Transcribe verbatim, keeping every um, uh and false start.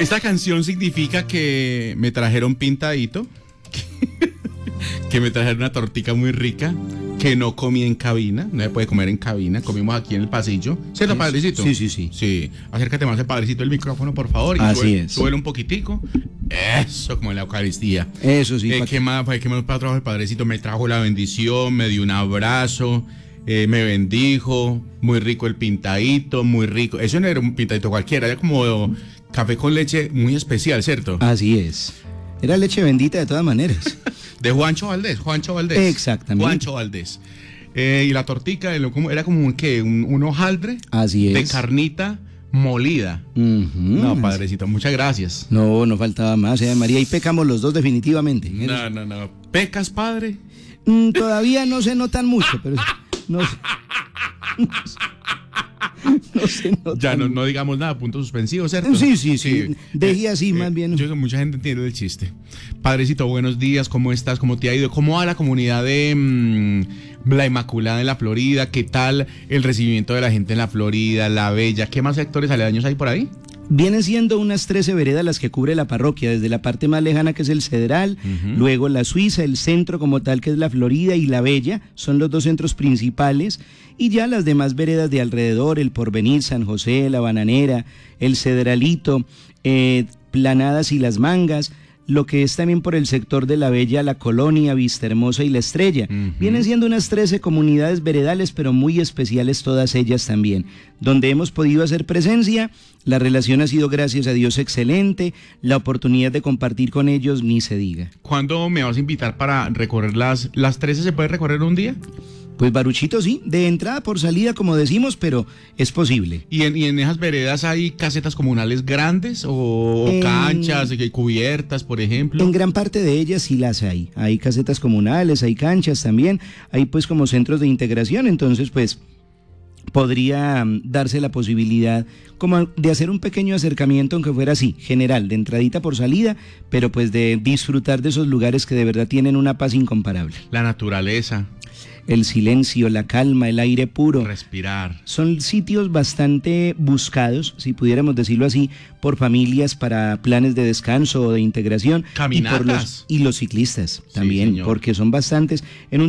Esta canción significa que me trajeron pintadito, que me trajeron una tortica muy rica, que no comí en cabina, no se puede comer en cabina, comimos aquí en el pasillo. ¿Cierto, padrecito? Sí, sí, sí. Sí, acércate más al padrecito el micrófono, por favor. Y Así sube, es. Súbelo un poquitico. Eso, como en la Eucaristía. Eso sí. Eh, ¿Qué más, qué más trajo el padrecito? Me trajo la bendición, me dio un abrazo, eh, me bendijo, muy rico el pintadito, muy rico. Eso no era un pintadito cualquiera, era como café con leche muy especial, ¿cierto? Así es. Era leche bendita de todas maneras. De Juancho Valdés, Juancho Valdés. Exactamente. Juancho Valdés. Eh, y la tortica era como un, ¿qué? Un, un hojaldre. Así es. De carnita molida. Uh-huh. No, padrecito, muchas gracias. No, no faltaba más, eh, María. Y pecamos los dos definitivamente. No, no, no. ¿Pecas, padre? Mm, todavía no se notan mucho, pero no, no se notan. Ya no, no digamos nada, punto suspensivo, ¿cierto? Sí, sí, sí. sí. Deje así eh, más bien. Yo creo que mucha gente entiende el chiste. Padrecito, buenos días, ¿cómo estás? ¿Cómo te ha ido? ¿Cómo va la comunidad de mmm, La Inmaculada en la Florida? ¿Qué tal el recibimiento de la gente en la Florida, La Bella? ¿Qué más sectores aledaños hay por ahí? Vienen siendo unas trece veredas las que cubre la parroquia, desde la parte más lejana que es el Cedral, uh-huh. luego la Suiza, el centro como tal que es la Florida y la Bella, son los dos centros principales, y ya las demás veredas de alrededor, el Porvenir, San José, la Bananera, el Cedralito, eh, Planadas y las Mangas, lo que es también por el sector de la Bella, la Colonia, Vista Hermosa y la Estrella. Uh-huh. Vienen siendo unas trece comunidades veredales, pero muy especiales todas ellas también, donde hemos podido hacer presencia. La relación ha sido, gracias a Dios, excelente. La oportunidad de compartir con ellos, ni se diga. ¿Cuándo me vas a invitar para recorrer las, las trece? ¿Se puede recorrer un día? Pues Baruchito sí, de entrada por salida como decimos, pero es posible. ¿Y en, y en esas veredas hay casetas comunales grandes o en, canchas cubiertas, por ejemplo? En gran parte de ellas sí las hay. Hay casetas comunales, hay canchas también, hay pues como centros de integración, entonces pues podría darse la posibilidad como de hacer un pequeño acercamiento, aunque fuera así, general, de entradita por salida, pero pues de disfrutar de esos lugares que de verdad tienen una paz incomparable. La naturaleza. El silencio, la calma, el aire puro. Respirar. Son sitios bastante buscados, si pudiéramos decirlo así, por familias para planes de descanso o de integración. Caminatas. Y, por los, y los ciclistas también, sí, porque son bastantes. En un